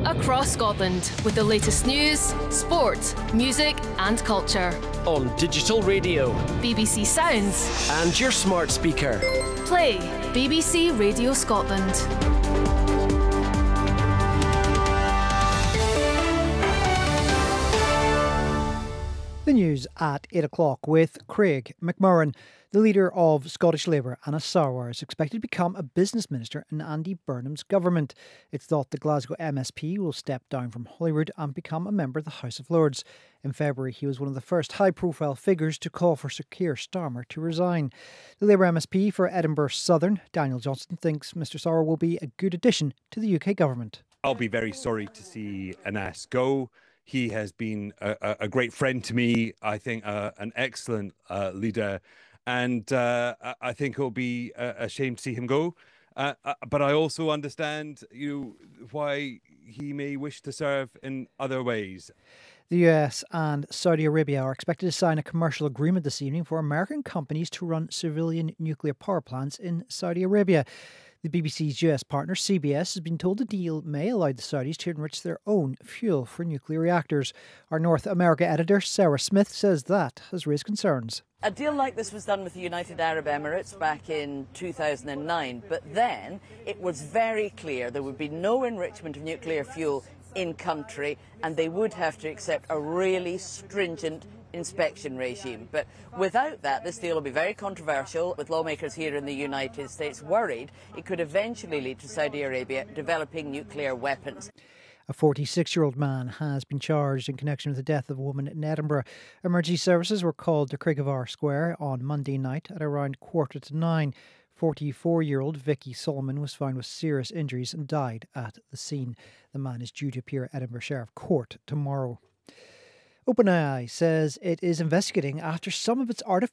across Scotland with the latest news, sport, music and culture. On digital radio, BBC Sounds and your smart speaker. Play BBC Radio Scotland. The news at 8 o'clock with Craig McMurran. The leader of Scottish Labour, Anas Sarwar, is expected to become a business minister in Andy Burnham's government. It's thought the Glasgow MSP will step down from Holyrood and become a member of the House of Lords. In February, he was one of the first high-profile figures to call for Sir Keir Starmer to resign. The Labour MSP for Edinburgh Southern, Daniel Johnston, thinks Mr Sarwar will be a good addition to the UK government. I'll be very sorry to see Anas go. He has been a great friend to me, I think an excellent leader, and I think it'll be a shame to see him go. But I also understand why he may wish to serve in other ways. The US and Saudi Arabia are expected to sign a commercial agreement this evening for American companies to run civilian nuclear power plants in Saudi Arabia. The BBC's US partner, CBS, has been told the deal may allow the Saudis to enrich their own fuel for nuclear reactors. Our North America editor, Sarah Smith, says that has raised concerns. A deal like this was done with the United Arab Emirates back in 2009, but then it was very clear there would be no enrichment of nuclear fuel in country, and they would have to accept a really stringent inspection regime. But without that, this deal will be very controversial, with lawmakers here in the United States worried it could eventually lead to Saudi Arabia developing nuclear weapons. A 46-year-old man has been charged in connection with the death of a woman in Edinburgh. Emergency services were called to Craigavar Square on Monday night at around 9:15. 44-year-old Vicky Solomon was found with serious injuries and died at the scene. The man is due to appear at Edinburgh Sheriff Court tomorrow. OpenAI says it is investigating after some of its artificial